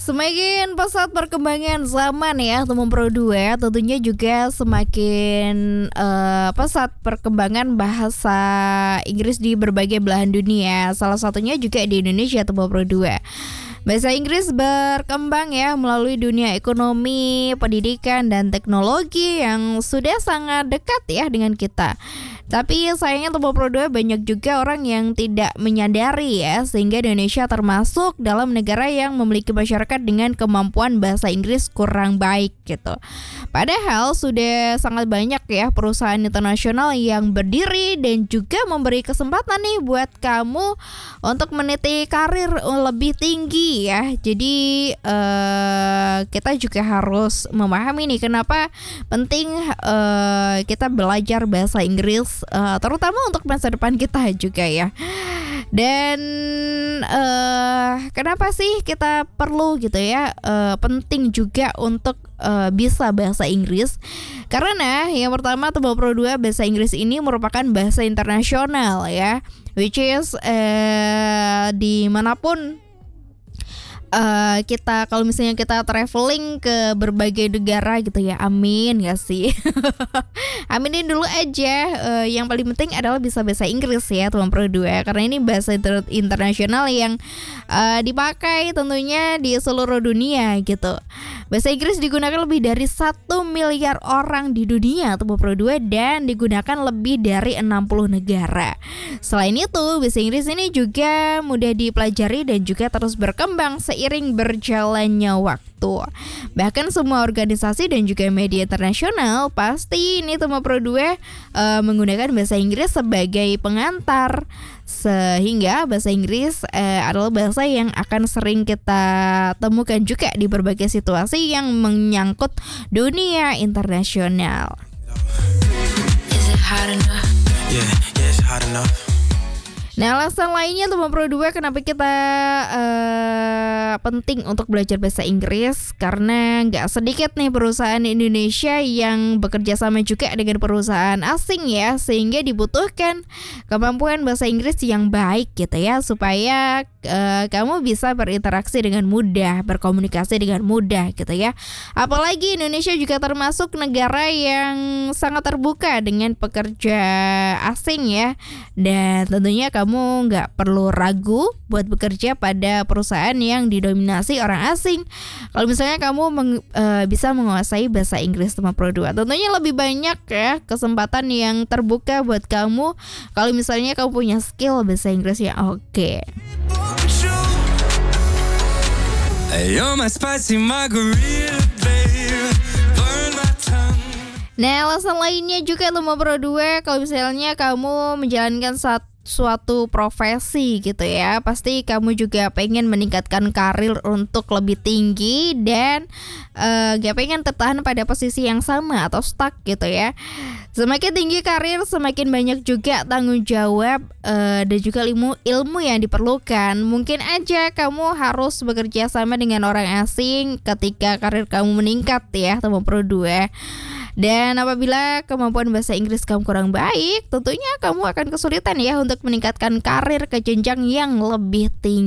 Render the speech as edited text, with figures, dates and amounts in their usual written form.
Semakin pesat perkembangan zaman ya teman Pro 2, tentunya juga semakin pesat perkembangan bahasa Inggris di berbagai belahan dunia. Salah satunya juga di Indonesia teman Pro 2. Bahasa Inggris berkembang ya melalui dunia ekonomi, pendidikan, dan teknologi yang sudah sangat dekat ya dengan kita. Tapi sayangnya Tempo Pro 2 banyak juga orang yang tidak menyadari ya, sehingga Indonesia termasuk dalam negara yang memiliki masyarakat dengan kemampuan bahasa Inggris kurang baik gitu. Padahal sudah sangat banyak ya perusahaan internasional yang berdiri dan juga memberi kesempatan nih buat kamu untuk meniti karir lebih tinggi ya. Jadi kita juga harus memahami nih kenapa penting kita belajar bahasa Inggris, terutama untuk masa depan kita juga ya. Dan kenapa sih kita perlu gitu ya, penting juga untuk bisa bahasa Inggris? Karena yang pertama Tempo Pro 2 bahasa Inggris ini merupakan bahasa internasional ya, which is dimanapun kita, kalau misalnya kita traveling ke berbagai negara gitu ya, amin gak sih? Aminin dulu aja. Yang paling penting adalah bisa bahasa Inggris ya teman Pro 2, karena ini bahasa internasional yang dipakai tentunya di seluruh dunia gitu. Bahasa Inggris digunakan lebih dari 1 miliar orang di dunia teman Pro 2, dan digunakan lebih dari 60 negara. Selain itu, bahasa Inggris ini juga mudah dipelajari dan juga terus berkembang seiring berjalannya waktu. Bahkan semua organisasi dan juga media internasional pasti ini Tempo Pro 2 menggunakan bahasa Inggris sebagai pengantar, sehingga bahasa Inggris adalah bahasa yang akan sering kita temukan juga di berbagai situasi yang menyangkut dunia internasional. Nah, alasan lainnya Tempo Pro 2 kenapa kita penting untuk belajar bahasa Inggris, karena nggak sedikit nih perusahaan Indonesia yang bekerja sama juga dengan perusahaan asing ya, sehingga dibutuhkan kemampuan bahasa Inggris yang baik gitu ya, supaya kamu bisa berinteraksi dengan mudah, berkomunikasi dengan mudah gitu ya. Apalagi Indonesia juga termasuk negara yang sangat terbuka dengan pekerja asing ya, dan tentunya kamu nggak perlu ragu buat bekerja pada perusahaan yang didominasi orang asing. Kalau misalnya kamu bisa menguasai bahasa Inggris Tempo Pro 2, tentunya lebih banyak ya kesempatan yang terbuka buat kamu kalau misalnya kamu punya skill bahasa Inggris yang oke. Nah, alasan lainnya juga Tempo Pro 2, kalau misalnya kamu menjalankan suatu profesi gitu ya, pasti kamu juga pengen meningkatkan karir untuk lebih tinggi dan gak pengen tertahan pada posisi yang sama atau stuck gitu ya. Semakin tinggi karir, semakin banyak juga tanggung jawab dan juga ilmu yang diperlukan. Mungkin aja kamu harus bekerja sama dengan orang asing ketika karir kamu meningkat ya Tempo Pro 2. Dan apabila kemampuan bahasa Inggris kamu kurang baik, tentunya kamu akan kesulitan ya untuk meningkatkan karir ke jenjang yang lebih tinggi.